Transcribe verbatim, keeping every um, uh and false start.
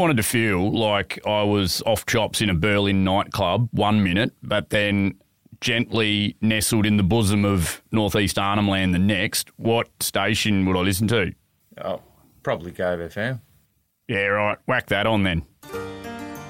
Wanted to feel like I was off chops in a Berlin nightclub one minute, but then gently nestled in the bosom of Northeast Arnhem Land the next. What station would I listen to? Oh, probably Cove F M. Yeah, right. Whack that on then.